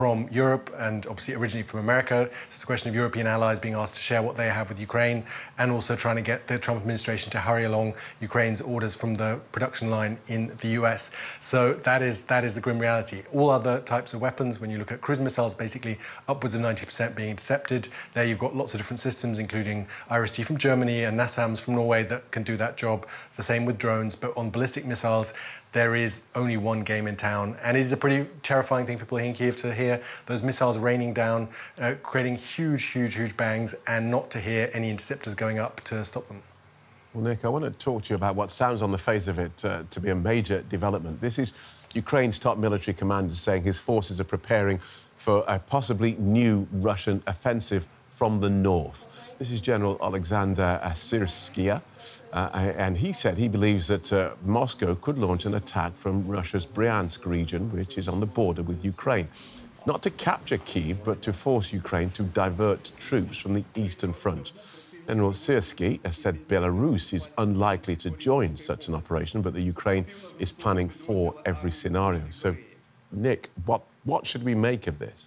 from Europe and obviously originally from America. So it's a question of European allies being asked to share what they have with Ukraine and also trying to get the Trump administration to hurry along Ukraine's orders from the production line in the US. So that is the grim reality. All other types of weapons, when you look at cruise missiles, basically upwards of 90% being intercepted. There you've got lots of different systems, including IRIS-T from Germany and NASAMS from Norway that can do that job. The same with drones, but on ballistic missiles, there is only one game in town. And it is a pretty terrifying thing for people here in Kyiv to hear those missiles raining down, creating huge bangs, and not to hear any interceptors going up to stop them. Well, Nick, I want to talk to you about what sounds on the face of it to be a major development. This is Ukraine's top military commander saying his forces are preparing for a possibly new Russian offensive from the north. This is General Alexander Syrsky. And he said he believes that Moscow could launch an attack from Russia's Bryansk region, which is on the border with Ukraine. Not to capture Kyiv, but to force Ukraine to divert troops from the eastern front. General Syrsky has said Belarus is unlikely to join such an operation, but the Ukraine is planning for every scenario. So, Nick, what should we make of this?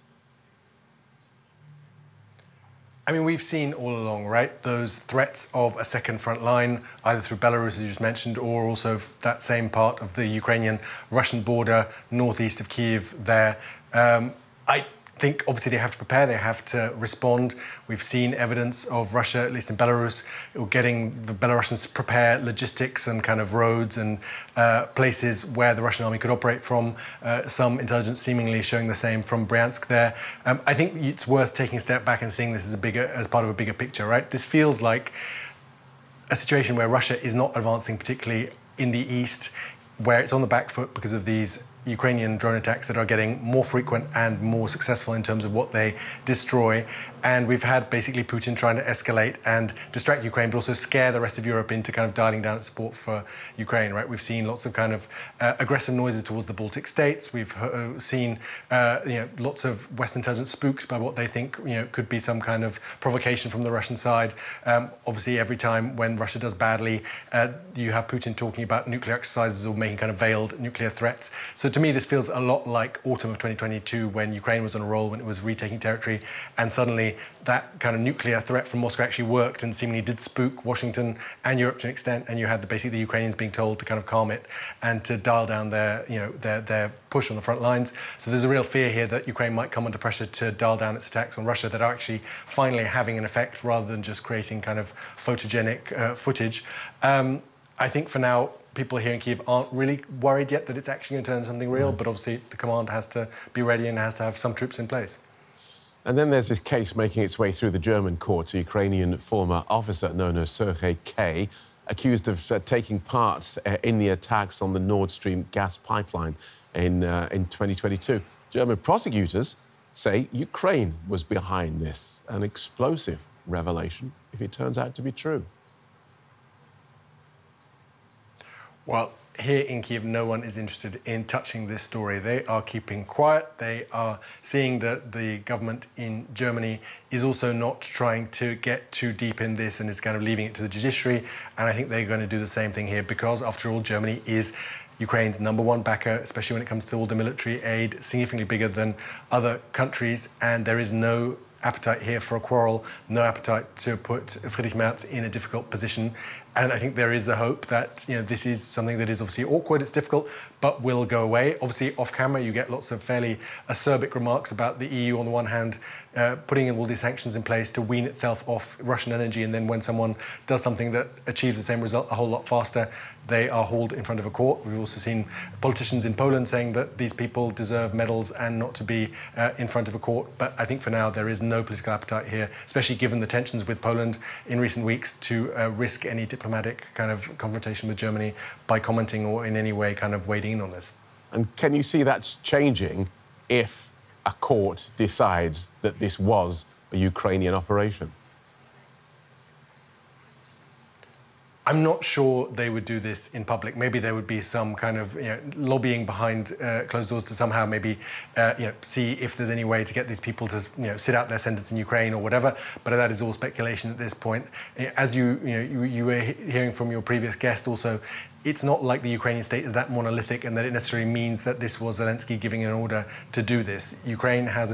I mean, we've seen all along, right, those threats of a second front line, either through Belarus, as you just mentioned, or also that same part of the Ukrainian-Russian border, northeast of Kyiv there. I think, obviously, they have to prepare, they have to respond. We've seen evidence of Russia, at least in Belarus, getting the Belarusians to prepare logistics and kind of roads and places where the Russian army could operate from. Some intelligence seemingly showing the same from Bryansk there. I think it's worth taking a step back and seeing this as part of a bigger picture, right? This feels like a situation where Russia is not advancing particularly in the east, where it's on the back foot because of these Ukrainian drone attacks that are getting more frequent and more successful in terms of what they destroy. And we've had basically Putin trying to escalate and distract Ukraine, but also scare the rest of Europe into kind of dialing down its support for Ukraine, right? We've seen lots of kind of aggressive noises towards the Baltic states. We've seen lots of Western intelligence spooked by what they think could be some kind of provocation from the Russian side. Obviously, every time when Russia does badly, you have Putin talking about nuclear exercises or making kind of veiled nuclear threats. So to me, this feels a lot like autumn of 2022 when Ukraine was on a roll, when it was retaking territory, and suddenly that kind of nuclear threat from Moscow actually worked and seemingly did spook Washington and Europe to an extent, and you had basically the Ukrainians being told to kind of calm it and to dial down their push on the front lines. So there's a real fear here that Ukraine might come under pressure to dial down its attacks on Russia that are actually finally having an effect rather than just creating kind of photogenic footage. I think for now, people here in Kyiv aren't really worried yet that it's actually going to turn into something real, but obviously the command has to be ready and has to have some troops in place. And then there's this case making its way through the German courts. A Ukrainian former officer known as Sergei K, accused of taking part in the attacks on the Nord Stream gas pipeline in 2022. German prosecutors say Ukraine was behind this, an explosive revelation if it turns out to be true. Well, here in Kyiv, no one is interested in touching this story. They are keeping quiet. They are seeing that the government in Germany is also not trying to get too deep in this and is kind of leaving it to the judiciary. And I think they're going to do the same thing here because, after all, Germany is Ukraine's #1 backer, especially when it comes to all the military aid, significantly bigger than other countries. And there is no appetite here for a quarrel, no appetite to put Friedrich Merz in a difficult position. And I think there is a hope that this is something that is obviously awkward, it's difficult, but will go away. Obviously, off camera, you get lots of fairly acerbic remarks about the EU on the one hand, putting in all these sanctions in place to wean itself off Russian energy, and then when someone does something that achieves the same result a whole lot faster, they are hauled in front of a court. We've also seen politicians in Poland saying that these people deserve medals and not to be in front of a court. But I think for now there is no political appetite here, especially given the tensions with Poland in recent weeks, to risk any diplomatic kind of confrontation with Germany by commenting or in any way kind of wading in on this. And can you see that changing if a court decides that this was a Ukrainian operation? I'm not sure they would do this in public. Maybe there would be some kind of lobbying behind closed doors to somehow maybe see if there's any way to get these people to sit out their sentence in Ukraine or whatever. But that is all speculation at this point. As you were hearing from your previous guest also, it's not like the Ukrainian state is that monolithic and that it necessarily means that this was Zelensky giving an order to do this. Ukraine has